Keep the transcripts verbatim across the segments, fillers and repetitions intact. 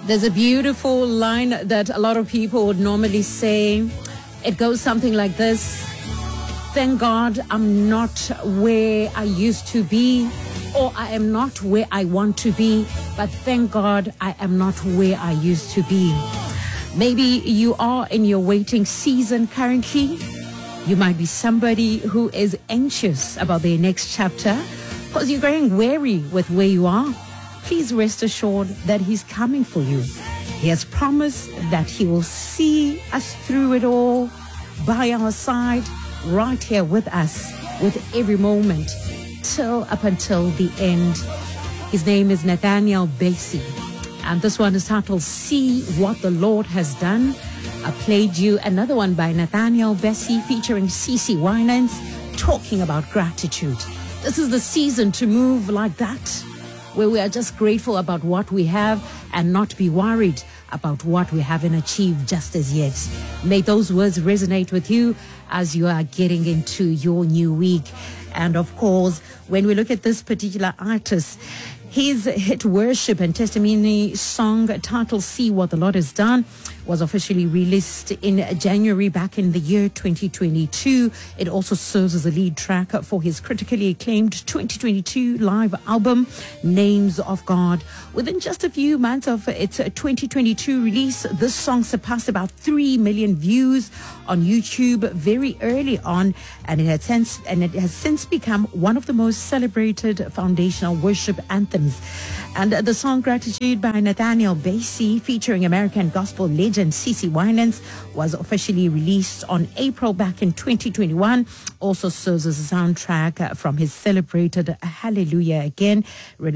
There's a beautiful line that a lot of people would normally say. It goes something like this. Thank God I'm not where I used to be, or I am not where I want to be, but thank God I am not where I used to be. Maybe you are in your waiting season currently. You might be somebody who is anxious about their next chapter because you're growing weary with where you are. Please rest assured that he's coming for you. He has promised that he will see us through it all, by our side, right here with us, with every moment, till up until the end. His name is Nathaniel Bassey, and this one is titled See What the Lord Has Done. I played you another one by Nathaniel Bassey featuring CeCe Winans, talking about gratitude. This is the season to move like that, where we are just grateful about what we have and not be worried about what we haven't achieved just as yet. May those words resonate with you as you are getting into your new week. And of course, when we look at this particular artist, his hit worship and testimony song titled See What the Lord Has Done was officially released in January back in the year twenty twenty-two. It also serves as a lead track for his critically acclaimed twenty twenty-two live album, Names of God. Within just a few months of its twenty twenty-two release, this song surpassed about three million views on YouTube very early on, and it has since, and it has since become one of the most celebrated foundational worship anthems. And the song Gratitude by Nathaniel Bassey, featuring American gospel legend CeCe Winans, was officially released on April back in twenty twenty-one. Also serves as a soundtrack from his celebrated Hallelujah Again,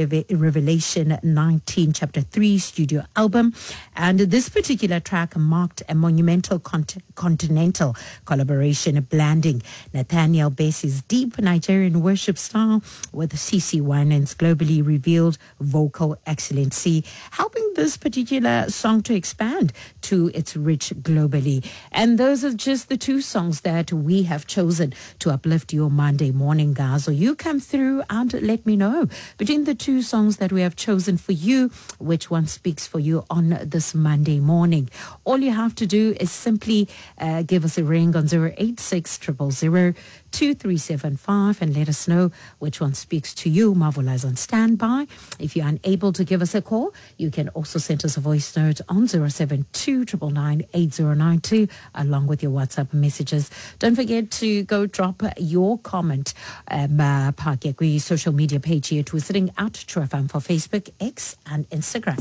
Revelation nineteen, chapter three studio album. And this particular track marked a monumental cont- continental collaboration, blending Nathaniel Bassey's deep Nigerian worship style with CeCe Winans' globally revealed vocal excellency, helping this particular song to expand to its reach globally. And those are just the two songs that we have chosen to uplift your Monday morning, guys. So you come through and let me know between the two songs that we have chosen for you, which one speaks for you on this Monday morning. All you have to do is simply uh, give us a ring on zero eight six, zero zero zero, two three seven five and let us know which one speaks to you. Marvel is on standby. If you're unable to give us a call, you can also send us a voice note on zero seven two, nine nine, eight zero nine two along with your WhatsApp messages. Don't forget to go drop your comment um, uh, Park social media page here, twisting at True F M for Facebook, X and Instagram.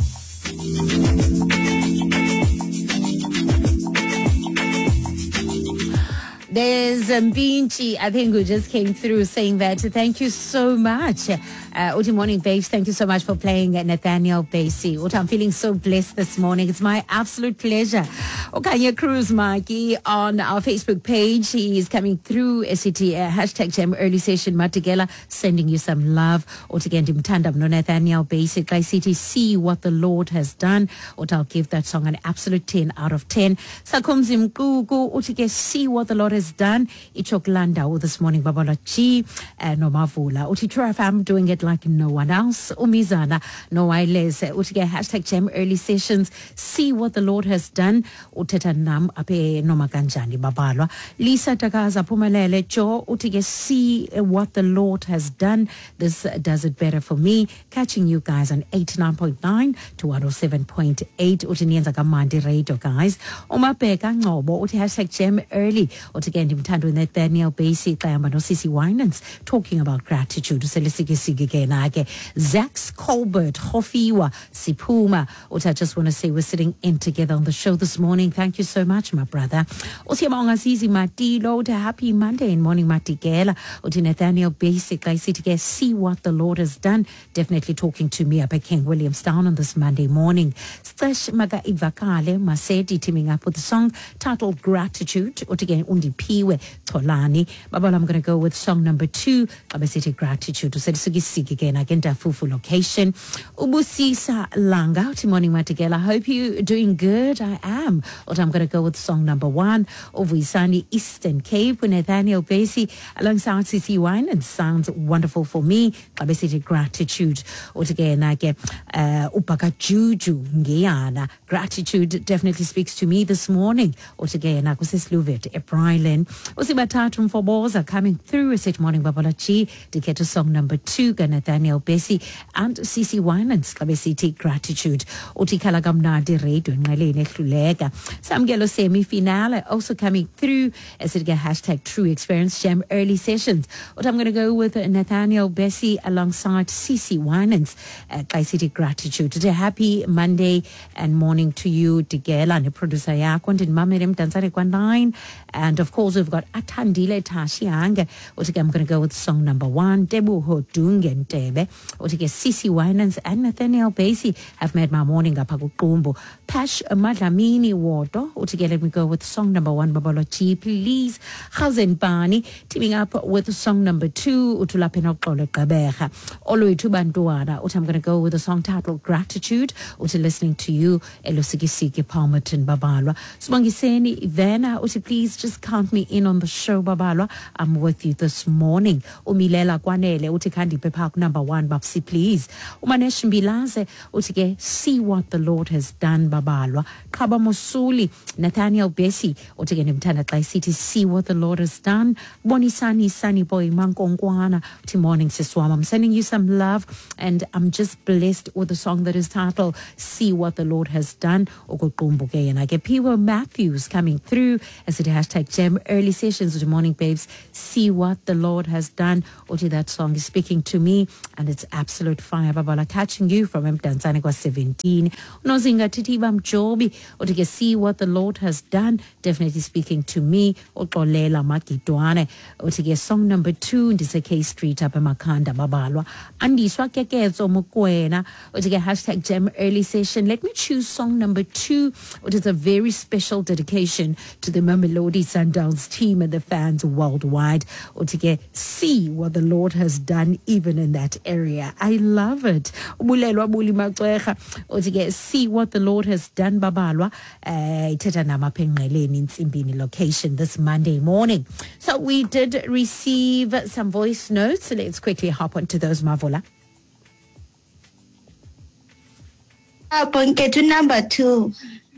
There's um, Binchi, I think, who just came through saying that thank you so much. Uh, Uti Morning Babes, thank you so much for playing uh, Nathaniel Bassey. Uti, I'm feeling so blessed this morning. It's my absolute pleasure. Okanya Cruz Mikey on our Facebook page. He is coming through S C T, uh, hashtag Gem Early Session Matigela, sending you some love. Uti Gendim Tandam no Nathaniel Bassey, Clay City, see what the Lord has done. Uti, I'll give that song an absolute ten out of ten. Sakumzim Gugu, Uti, see what the Lord has done. Ichoklanda this morning, Babala Chi, and no Mavula. Uti True F M doing it like no one else. Umizana, no Iles, Uti hashtag Gem Early Sessions, see what the Lord has done. Uteta nam ape no makanjani Babalwa. Lisa Takaza Pumalele Jo, Uti see what the Lord has done. This does it better for me. Catching you guys on eighty-nine point nine to one oh seven point eight. Uti nienza kamandi radio, guys. Umapeka ngobo, Uti hashtag Gem Early. Uti again, Mtando Nathaniel Bassey, Kayamba no CeCe Winans, talking about gratitude. Zax Colbert, Hofiwa, Sipuma. What I just want to say, we're sitting in together on the show this morning. Thank you so much, my brother. Osiamong Azizi Matilo, to happy Monday and morning Matigela. Oti Nathaniel Bassey, I see to see what the Lord has done. Definitely talking to me up at King Williamstown on this Monday morning. Stash Maga Ivakale, Maseti, teaming up with the song titled Gratitude. Oti again, Undi Piwe. Tolani. Babala, I'm going to go with song number two, Kabesiti Gratitude. Usedisukisiki again, Agenta Fufu location. Ubusisa Langa, Timoni Matigela. I hope you're doing good. I am. But I'm going to go with song number one, Ovuisani Eastern Cape, with Nathaniel Basie alongside C C Wine, and sounds wonderful for me. Kabesiti Gratitude. Again, I get Upaka Juju Ngiana. Gratitude definitely speaks to me this morning. Again, I was Luvet, Ebrylin. Usibatatu for balls are coming through. I said morning Babalachi to get to song number two, Nathaniel Basie and C C Wine and Kabesiti Gratitude. Otikalagamna de Radio Ngalene Klulega. Samgelo semi finale also coming through as it get hashtag True Experience Jam early sessions. What I'm going to go with Nathaniel Basie alongside C C Wine and Kabesiti Gratitude. Today, happy Monday and morning to you, Tigela, and the producer Yakwan and Mamirem Tanzania Nine. And of course, we've got Atandile Tashiang. I'm going to go with song number one, Debu Hodungen Tebe. C C Winans and Nathaniel Basie have made my morning up. Pash Madlamini Water. Let me go with song number one, Babalochi, please. Hausen Bani, teaming up with song number two, Utulapino Kole Kabeha. Olu Tubanduana. I'm going to go with the song titled Gratitude. Uti listening to you, Elusigisiki Palmerton Babalwa. Smangiseni Ivana, Uti, please just count me in on the show, Babalwa. I'm with you this morning. Umilela Kwanele, Uti Kandi Pepak number one, Babsi, please. Umanesh Mbilaze, Uti, see what the Lord has done, Babalwa. Kaba Mosuli, Nathaniel Basie, Uti Nimtana Klai City, see what the Lord has done. Bonisani, Sunny Boy, Mankongwana, Uti morning, Siswam. I'm sending you some love, and I'm just blessed with the song that is titled See What the Lord Has Done. And I get P W Matthews coming through as it hashtag Gem early sessions with the morning babes. See what the Lord has done. Oti, that song is speaking to me, and it's absolute fire. Babala catching you from Mtanzania kwa seventeen. Nozinga titiba mjobi. Oti ke see what the Lord has done. Definitely speaking to me. Otolela makidwane. Oti ke song number two. Ndise K Street up in Makanda Babalwa. Andi swakekezo mukwena. Oti ke hashtag Gem early session. Let me choose song number two. It is a very special dedication to the Mamelodi Sundowns team and the fans worldwide. Or to get see what the Lord has done even in that area. I love it. Or to get see what the Lord has done, Babalwa. In location this Monday morning. So we did receive some voice notes. So let's quickly hop onto those, Mavula. Get to number two.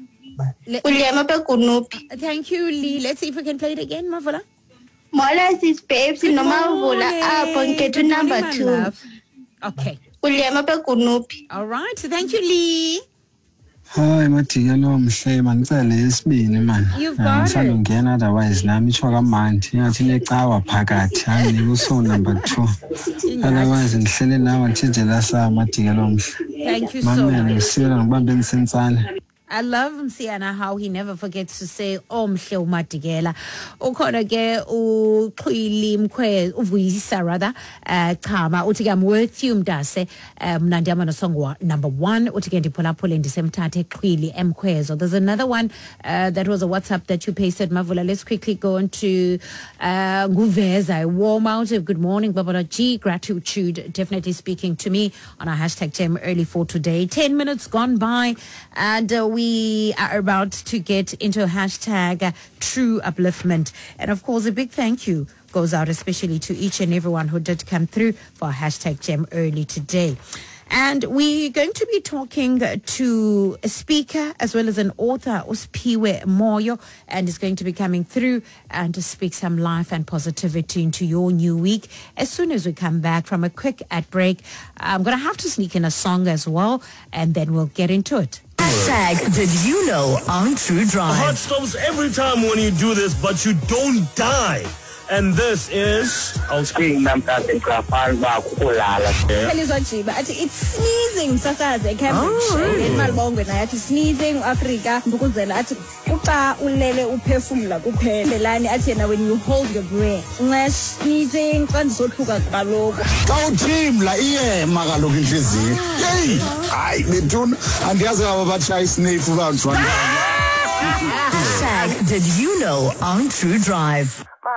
Thank you, Lee. Let's see if we can play it again, Mavula. Mola is babes in Mavula. Up get to number two. Okay. All right. Thank you, Lee. Hi, Matigelo Mshe Mansele isibini man. You've got it. Ngena otherwise nami choka manje ngathi necawa phakathi ani kuso number two. Otherwise ngihlele nawe ntijela sa Matigelo Mshe. Thank you so much. Mama ngisela ngibambe emsensane. I love Msiana how he never forgets to say omhle umadigela. Ukhona ke uqhwili mkhwe uvuyisa rather uh chama uthi ke I'm with you mdase mna ndiyama no song number one uthi ke ndiphulaphule ndisemthathe qhwili emkhwezo. There's another one uh, that was a WhatsApp that you pasted, Mavula. Let's quickly go on to uh Nguveza. Warm out of good morning Babala G. Gratitude definitely speaking to me on our hashtag Gem early for today. Ten minutes gone by, and uh, we are about to get into a hashtag uh, True Upliftment. And of course, a big thank you goes out especially to each and everyone who did come through for our hashtag Gem early today. And we're going to be talking to a speaker as well as an author, Uspiwe Moyo, and is going to be coming through and to speak some life and positivity into your new week. As soon as we come back from a quick ad break, I'm going to have to sneak in a song as well, and then we'll get into it. Hashtag Did You Know on True Drive. The heart stops every time when you do this, but you don't die. And this is... I'll speak Namtasin Krafalba Kulala. It's sneezing, Sasaze, Cambridge. Malbongo, I had to sneezing, Africa, Bukuzela, Upa, Ulele, Upefumla, Upe, Lani, Atiana, when you hold your breath. Unless sneezing, Kansotuka, Kalo. Go team, La Ie, Magalogin Fizi. Yay! I, the tune, and the other about Chai Snake for Hashtag Did You Know on True Drive.